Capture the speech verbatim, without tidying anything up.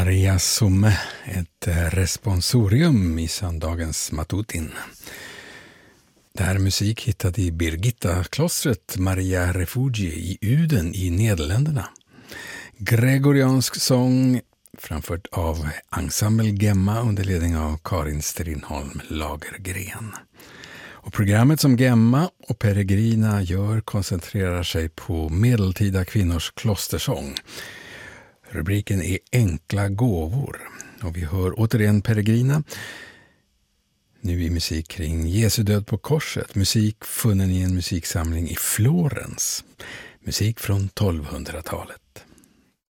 Maria Summe, ett responsorium i söndagens Matutin. Det här är musik hittad i Birgitta-klostret Maria Refugi i Uden i Nederländerna. Gregoriansk sång framfört av Ensemble Gemma under ledning av Karin Strindholm Lagergren. Och programmet som Gemma och Peregrina gör koncentrerar sig på medeltida kvinnors klostersång. Rubriken är Enkla gåvor och vi hör återigen Peregrina. Nu i musik kring Jesu död på korset. Musik funnen i en musiksamling i Florens. Musik från tolvhundratalet.